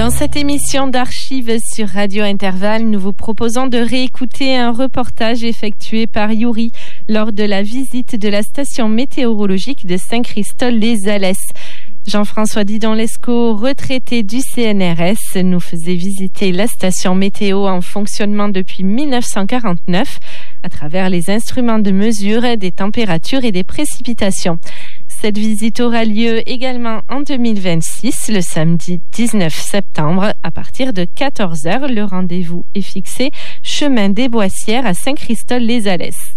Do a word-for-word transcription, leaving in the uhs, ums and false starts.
Dans cette émission d'archives sur Radio Intervalle, nous vous proposons de réécouter un reportage effectué par Yuri lors de la visite de la station météorologique de Saint-Christol-les-Alès. Jean-François Didon-Lescaut, retraité du C N R S, nous faisait visiter la station météo en fonctionnement depuis mille neuf cent quarante-neuf à travers les instruments de mesure des températures et des précipitations. Cette visite aura lieu également en deux mille vingt-six, le samedi dix-neuf septembre, à partir de quatorze heures. Le rendez-vous est fixé chemin des Boissières à Saint-Christol-les-Alès.